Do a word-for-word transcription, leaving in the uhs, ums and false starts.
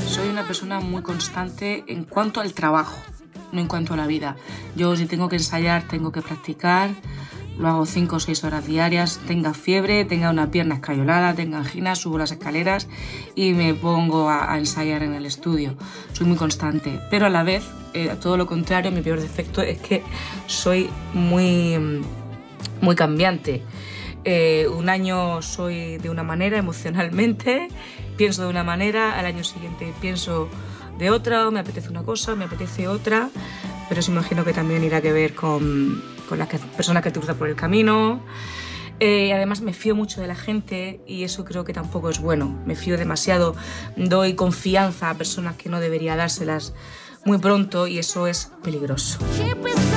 Soy una persona muy constante en cuanto al trabajo, no en cuanto a la vida. Yo si tengo que ensayar, tengo que practicar, lo hago cinco o seis horas diarias, tenga fiebre, tenga una pierna escayolada, tenga angina, subo las escaleras y me pongo a, a ensayar en el estudio. Soy muy constante, pero a la vez, eh, todo lo contrario, mi peor defecto es que soy muy, muy cambiante. Eh, un año soy de una manera emocionalmente, pienso de una manera, al año siguiente pienso de otra, me apetece una cosa, me apetece otra, pero eso imagino que también irá que ver con, con las que, personas que te cruzan por el camino. Eh, además me fío mucho de la gente y eso creo que tampoco es bueno, me fío demasiado, doy confianza a personas que no debería dárselas muy pronto y eso es peligroso.